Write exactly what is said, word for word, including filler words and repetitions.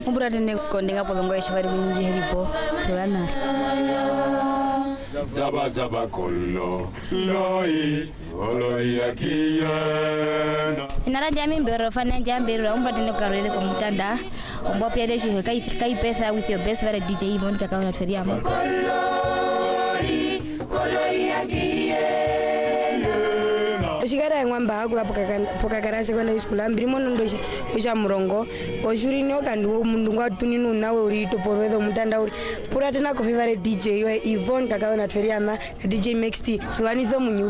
Umburatene kondinga polongo ishibari munji heripo fulana Zaba zaba kollo loi oloi akiyana Inara jami mbero fana jambe ro umburatene karele ko mutanda umbo pia deshi kai kai pesa with your best very D J Monica kauna feriama Koloi koloi akiyana Oshigara ngwamba haku apoka kana secondary school ambiri mono ndosha osha murongo oshuri no kandu mundu ngwatuninu nawe uri toporwedo mutanda uri pura tena ko favorite D J we Yvonne kakaona feriama D J Mexti swani zo munyu